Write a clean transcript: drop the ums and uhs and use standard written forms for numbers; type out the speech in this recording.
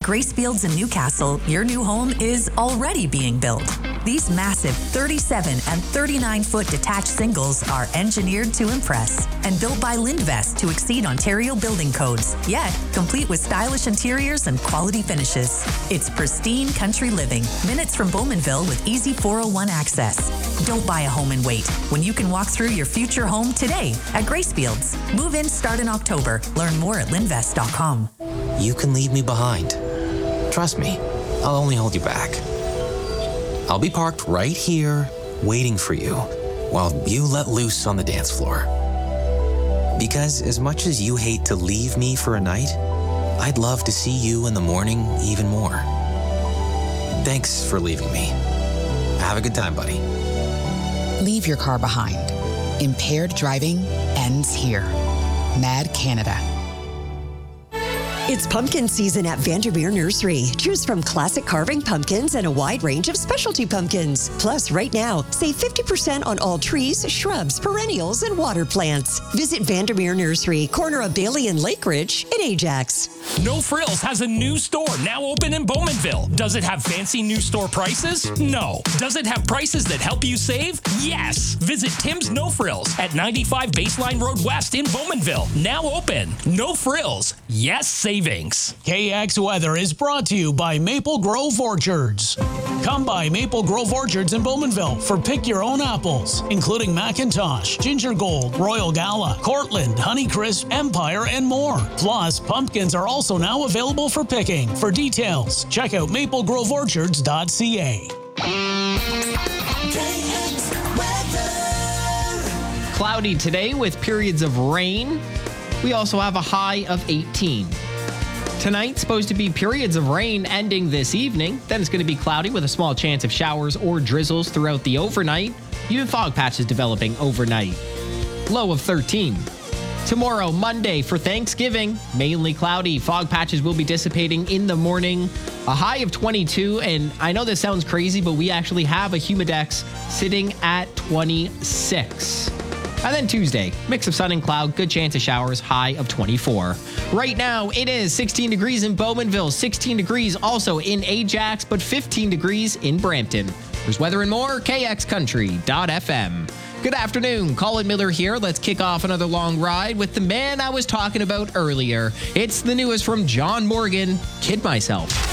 Gracefields in Newcastle, your new home is already being built. These massive 37 and 39-foot detached singles are engineered to impress and built by Lindvest to exceed Ontario building codes, yet complete with stylish interiors and quality finishes. It's pristine country living, minutes from Bowmanville with easy 401 access. Don't buy a home and wait when you can walk through your future home today at Gracefields. Move-ins start in October. Learn more at linvest.com. You can leave me behind. Trust me, I'll only hold you back. I'll be parked right here, waiting for you, while you let loose on the dance floor. Because as much as you hate to leave me for a night, I'd love to see you in the morning even more. Thanks for leaving me. Have a good time, buddy. Leave your car behind. Impaired driving ends here. Mad Canada. It's pumpkin season at Vandermeer Nursery. Choose from classic carving pumpkins and a wide range of specialty pumpkins. Plus, right now, save 50% on all trees, shrubs, perennials, and water plants. Visit Vandermeer Nursery, corner of Bailey and Lake Ridge in Ajax. No Frills has a new store now open in Bowmanville. Does it have fancy new store prices? No. Does it have prices that help you save? Yes. Visit Tim's No Frills at 95 Baseline Road West in Bowmanville. Now open. No Frills. Yes, savings. KX Weather is brought to you by Maple Grove Orchards. Come by Maple Grove Orchards in Bowmanville for pick your own apples, including McIntosh, Ginger Gold, Royal Gala, Cortland, Honeycrisp, Empire, and more. Plus, pumpkins are also now available for picking. For details, check out maplegroveorchards.ca. Cloudy today with periods of rain. We also have a high of 18. Tonight, supposed to be periods of rain ending this evening. Then it's going to be cloudy with a small chance of showers or drizzles throughout the overnight. Even fog patches developing overnight. Low of 13. Tomorrow, Monday, for Thanksgiving, mainly cloudy. Fog patches will be dissipating in the morning. A high of 22, and I know this sounds crazy, but we actually have a humidex sitting at 26. And then Tuesday, mix of sun and cloud, good chance of showers, high of 24. Right now, it is 16 degrees in Bowmanville, 16 degrees also in Ajax, but 15 degrees in Brampton. There's weather and more, kxcountry.fm. Good afternoon, Colin Miller here. Let's kick off another long ride with the man I was talking about earlier. It's the newest from John Morgan, Kid Myself.